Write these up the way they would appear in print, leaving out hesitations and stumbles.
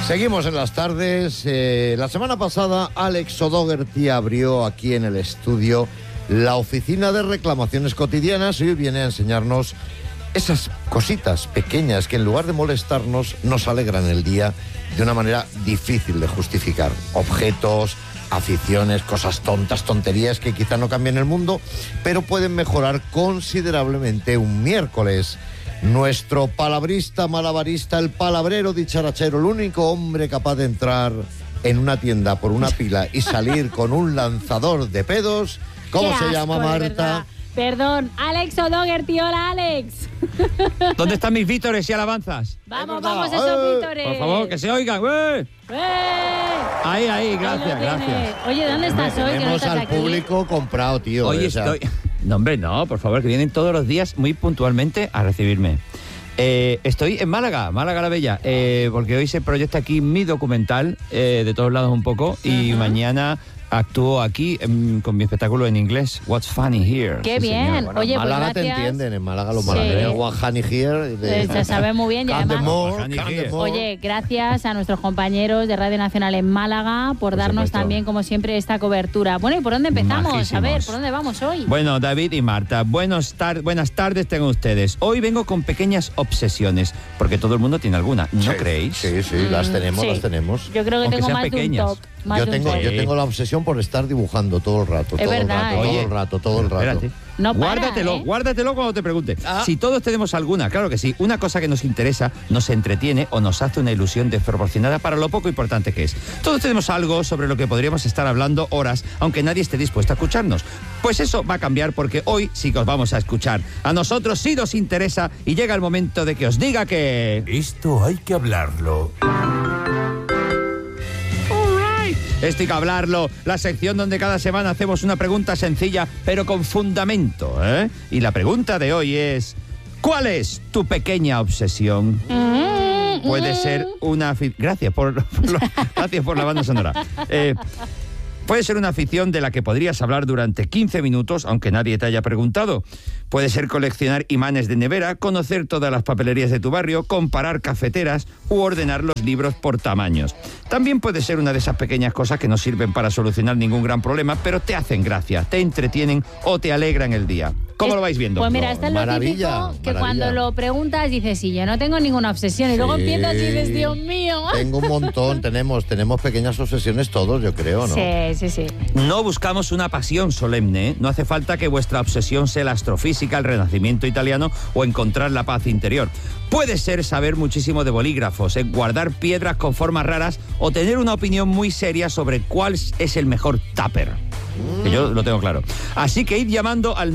Seguimos en las tardes. La semana pasada Alex O'Doherty abrió aquí en el estudio la oficina de reclamaciones cotidianas y hoy viene a enseñarnos esas cositas pequeñas que en lugar de molestarnos nos alegran el día de una manera difícil de justificar. Objetos, aficiones, cosas tontas, tonterías que quizá no cambien el mundo, pero pueden mejorar considerablemente un miércoles. Nuestro palabrista, malabarista, el palabrero dicharachero, el único hombre capaz de entrar en una tienda por una pila y salir con un lanzador de pedos. ¿Cómo se llama, Marta? Perdón, Alex O'Doherty. Hola, Alex. ¿Dónde están mis vítores y alabanzas? Vamos, esos vítores. Por favor, que se oigan. Ahí, gracias. Oye, ¿dónde estás hoy? Tenemos al público comprado, tío. Hoy estoy... No, hombre, no, por favor, que vienen todos los días muy puntualmente a recibirme. Estoy en Málaga la Bella, porque hoy se proyecta aquí mi documental, de todos lados un poco, y mañana actúo aquí con mi espectáculo en inglés, What's Funny Here. ¡Qué bien! Bueno, oye, en Málaga pues te entienden, en Málaga los malagueños, What's Funny Here. Se sabe muy bien y además... More. Oye, gracias a nuestros compañeros de Radio Nacional en Málaga por darnos también, como siempre, esta cobertura. Bueno, ¿y por dónde empezamos? Majísimos. A ver, ¿por dónde vamos hoy? Bueno, David y Marta, buenas tardes tengan ustedes. Hoy vengo con pequeñas obsesiones, porque todo el mundo tiene alguna, ¿no creéis? Sí, las tenemos, sí. las tenemos. Yo creo que Aunque tengo sean más pequeñas. de un top. Yo tengo la obsesión por estar dibujando todo el rato. Es verdad, Todo el rato. Espérate. No para, Guárdatelo cuando te pregunte. Si todos tenemos alguna, claro que sí. Una cosa que nos interesa, nos entretiene o nos hace una ilusión desproporcionada para lo poco importante que es. Todos tenemos algo sobre lo que podríamos estar hablando horas, aunque nadie esté dispuesto a escucharnos. Pues eso va a cambiar porque hoy sí que os vamos a escuchar. A nosotros sí nos interesa y llega el momento de que os diga que... Esto hay que hablarlo. Esto hay que hablarlo, la sección donde cada semana hacemos una pregunta sencilla, pero con fundamento, ¿eh? Y la pregunta de hoy es, ¿cuál es tu pequeña obsesión? Puede ser una... Gracias por la banda sonora. Puede ser una afición de la que podrías hablar durante 15 minutos, aunque nadie te haya preguntado. Puede ser coleccionar imanes de nevera, conocer todas las papelerías de tu barrio, comparar cafeteras u ordenar los libros por tamaños. También puede ser una de esas pequeñas cosas que no sirven para solucionar ningún gran problema, pero te hacen gracia, te entretienen o te alegran el día. ¿Cómo lo vais viendo? Pues mira, esto es lo típico que cuando lo preguntas dices, sí, yo no tengo ninguna obsesión. Y luego empiezas y dices, Dios mío. Tengo un montón, tenemos pequeñas obsesiones todos, yo creo, ¿no? Sí. No buscamos una pasión solemne, ¿eh? No hace falta que vuestra obsesión sea la astrofísica, el renacimiento italiano o encontrar la paz interior. Puede ser saber muchísimo de bolígrafos, guardar piedras con formas raras o tener una opinión muy seria sobre cuál es el mejor tupper. Que yo lo tengo claro. Así que id llamando al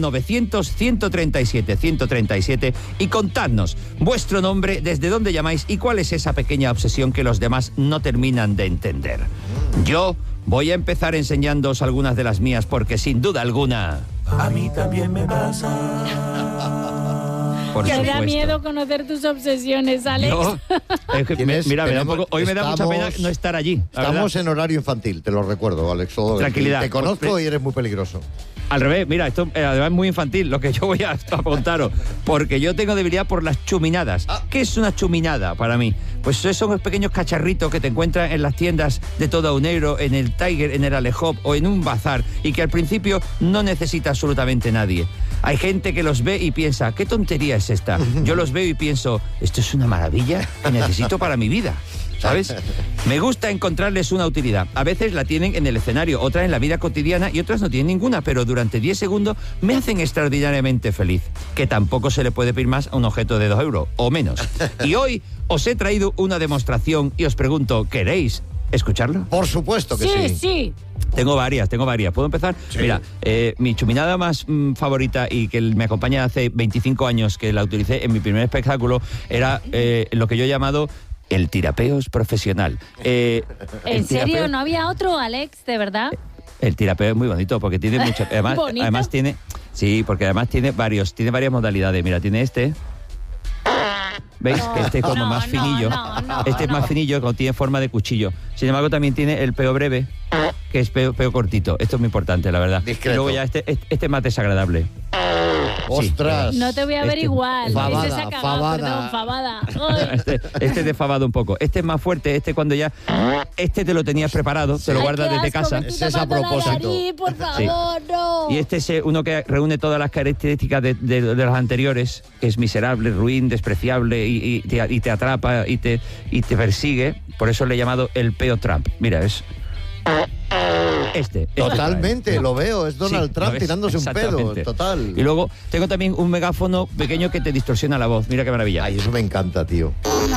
900-137-137 y contadnos vuestro nombre, desde dónde llamáis y cuál es esa pequeña obsesión que los demás no terminan de entender. Yo voy a empezar enseñándoos algunas de las mías porque sin duda alguna... A mí también me pasa. Que da miedo conocer tus obsesiones, Alex. Mira, hoy me da mucha pena no estar allí. Estamos en horario infantil, te lo recuerdo, Alex O'Doherty. Tranquilidad. Te conozco y eres muy peligroso. Al revés, mira, esto además es muy infantil lo que yo voy a contaros, porque yo tengo debilidad por las chuminadas. ¿Qué es una chuminada para mí? Pues son los pequeños cacharritos que te encuentras en las tiendas de todo un euro, en el Tiger, en el Alehop o en un bazar, y que al principio no necesita absolutamente nadie. Hay gente que los ve y piensa, ¿qué tontería es esta? Yo los veo y pienso, esto es una maravilla que necesito para mi vida. ¿Sabes? Me gusta encontrarles una utilidad. A veces la tienen en el escenario, otras en la vida cotidiana y otras no tienen ninguna, pero durante 10 segundos me hacen extraordinariamente feliz, que tampoco se le puede pedir más a un objeto de 2 euros o menos. Y hoy os he traído una demostración y os pregunto, ¿queréis escucharlo? Por supuesto que sí. Sí. Tengo varias. ¿Puedo empezar? Sí. Mira, mi chuminada más favorita y que me acompaña hace 25 años, que la utilicé en mi primer espectáculo, era lo que yo he llamado el tirapeos profesional. ¿En serio? ¿No había otro, Alex? ¿De verdad? El tirapeo es muy bonito porque tiene mucho... Además tiene... Sí, porque además tiene varias modalidades. Mira, tiene este... ¿Veis? Que este es como más finillo. Este es más finillo, como tiene forma de cuchillo. Sin embargo, también tiene el peo breve, que es peo cortito. Esto es muy importante, la verdad. Discreto. Y luego ya este es más desagradable. ¡Ostras! No te voy a ver igual. Fabada, Ese se ha cagado, fabada. perdón, fabada. Ay. Este es defabado un poco. Este es más fuerte. Este cuando ya... Este te lo tenías preparado, te lo guardas Ay, qué desde asco, casa. me estoy Ese es a tapando la propósito. nariz, por Sí. favor, no. Y este es uno que reúne todas las características de los anteriores, que es miserable, ruin, despreciable y te atrapa y te persigue. Por eso le he llamado el peo Trump. Mira, es... Este. Totalmente, Sí. lo veo. Es Donald Sí, Trump lo ves, tirándose un pedo, exactamente. total. Y luego tengo también un megáfono pequeño que te distorsiona la voz. Mira qué maravilla. Ay, eso me encanta, tío.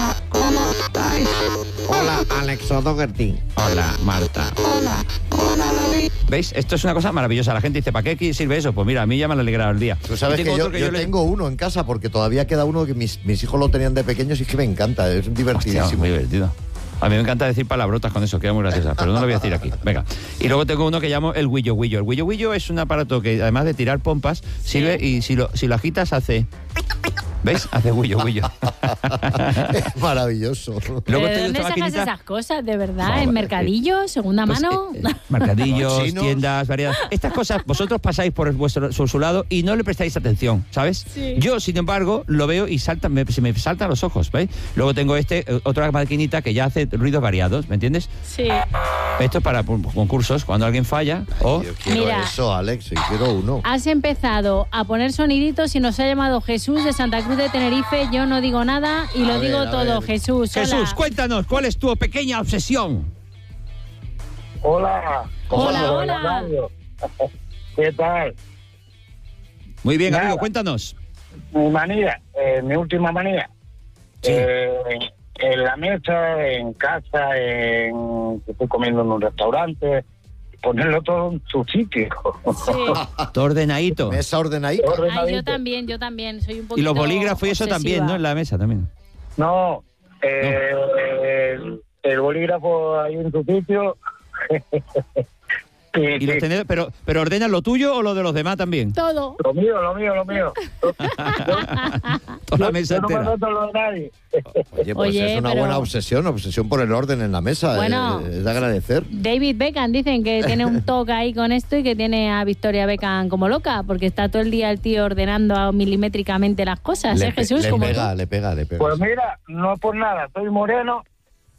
Hola, Alex O'Doherty. Hola, Marta. ¿Veis? Esto es una cosa maravillosa. La gente dice, ¿para qué sirve eso? Pues mira, a mí ya me ha alegrado el día. Tú sabes Y que tengo yo, otro yo le- tengo uno en casa porque todavía queda uno que mis hijos lo tenían de pequeños y es que me encanta, es Hostia, divertidísimo. muy divertido. A mí me encanta decir palabrotas con eso, queda muy graciosa, pero no lo voy a decir aquí. Venga. Y luego tengo uno que llamo el Willo Willo. El Willo Willo es un aparato que, además de tirar pompas, sirve y si lo agitas hace... ¿Ves? Hace Willo Willo. Es maravilloso. Luego ¿Pero de tengo dónde esta sacas maquinita- esas cosas, de verdad? No, ¿En mercadillos? ¿Segunda Pues, mano? mercadillos, Chinos. tiendas, variedades. Estas cosas, vosotros pasáis por su lado y no le prestáis atención, ¿sabes? Sí. Yo, sin embargo, lo veo y se me saltan los ojos, ¿veis? Luego tengo otra maquinita que ya hace ruidos variados, ¿me entiendes? Sí. Esto es para concursos, cuando alguien falla o... Yo quiero Mira. eso, Alex, y quiero uno. Has empezado a poner soniditos y nos ha llamado Jesús de Santa Cruz de Tenerife. Yo no digo nada y lo A ver, digo a todo. ver. Jesús, hola. Jesús, cuéntanos, ¿cuál es tu pequeña obsesión? Hola. Hola, ¿Cómo hola. Radio? ¿Qué tal? Muy bien, Nada. amigo, cuéntanos. Mi manía, mi última manía. Sí. En la mesa, en casa, estoy comiendo en un restaurante, ponerlo todo en su sitio. Sí. Todo ordenadito. Mesa ordenadita. Ay, yo también. Soy un poquito Y los bolígrafos y eso obsesiva. también, ¿no? En la mesa también. No, el bolígrafo ahí en su sitio. Y los tenedores, pero ¿ordenas lo tuyo o lo de los demás también? Todo. Lo mío. Toda la mesa Yo no me entera. meto lo de nadie. Oye, pues Oye, es una pero- buena obsesión por el orden en la mesa. Bueno. Es de agradecer. David Beckham dicen que tiene un toque ahí con esto y que tiene a Victoria Beckham como loca, porque está todo el día el tío ordenando milimétricamente las cosas, ¿eh, Jesús? le Como pega, tú. le pega. Pues mira, no es por nada, soy moreno